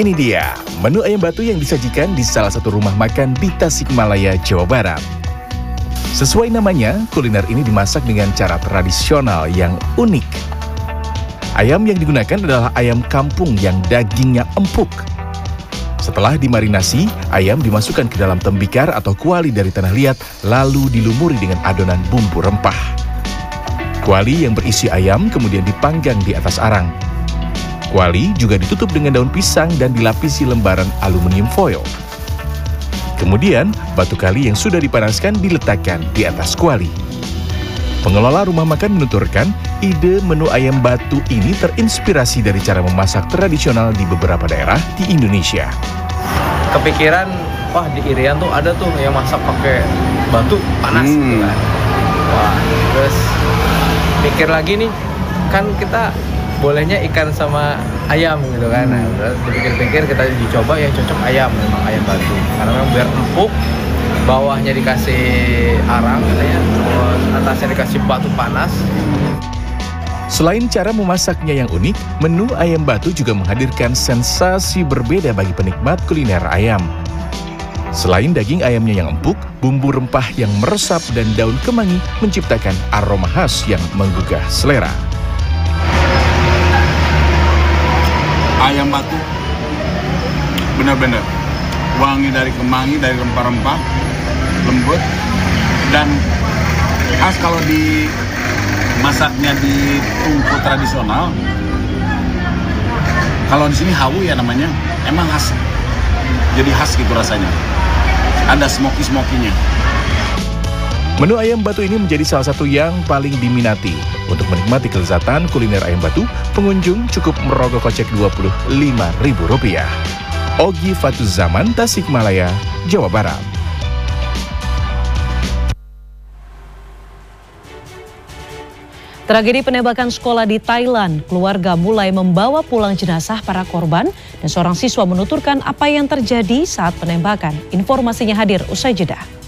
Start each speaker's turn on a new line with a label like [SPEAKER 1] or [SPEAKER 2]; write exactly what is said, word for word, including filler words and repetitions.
[SPEAKER 1] Ini dia, menu ayam batu yang disajikan di salah satu rumah makan di Tasikmalaya, Jawa Barat. Sesuai namanya, kuliner ini dimasak dengan cara tradisional yang unik. Ayam yang digunakan adalah ayam kampung yang dagingnya empuk. Setelah dimarinasi, ayam dimasukkan ke dalam tembikar atau kuali dari tanah liat, lalu dilumuri dengan adonan bumbu rempah. Kuali yang berisi ayam kemudian dipanggang di atas arang. Kuali juga ditutup dengan daun pisang dan dilapisi lembaran aluminium foil. Kemudian, batu kali yang sudah dipanaskan diletakkan di atas kuali. Pengelola rumah makan menuturkan, ide menu ayam batu ini terinspirasi dari cara memasak tradisional di beberapa daerah di Indonesia.
[SPEAKER 2] Kepikiran, wah di Irian tuh ada tuh yang masak pakai batu panas hmm. gitu kan. Wah, terus mikir lagi nih, kan kita bolehnya ikan sama ayam gitu kan. Nah, terus dipikir-pikir kita dicoba yang cocok ayam, memang ayam batu. Karena memang biar empuk, bawahnya dikasih arang katanya, terus atasnya dikasih batu panas.
[SPEAKER 1] Selain cara memasaknya yang unik, menu ayam batu juga menghadirkan sensasi berbeda bagi penikmat kuliner ayam. Selain daging ayamnya yang empuk, bumbu rempah yang meresap dan daun kemangi menciptakan aroma khas yang menggugah selera.
[SPEAKER 3] Ayam batu benar-benar wangi dari kemangi, dari rempah-rempah, lembut, dan khas kalau dimasaknya di tungku tradisional. Kalau di sini hawu ya namanya, emang khas, jadi khas gitu rasanya. Ada smoky-smokinya.
[SPEAKER 1] Menu ayam batu ini menjadi salah satu yang paling diminati. Untuk menikmati kelezatan kuliner ayam batu, pengunjung cukup merogoh kocek dua puluh lima ribu rupiah. Ogi Fatuzaman, Tasikmalaya, Jawa Barat.
[SPEAKER 4] Tragedi penembakan sekolah di Thailand, keluarga mulai membawa pulang jenazah para korban dan seorang siswa menuturkan apa yang terjadi saat penembakan. Informasinya hadir usai jeda.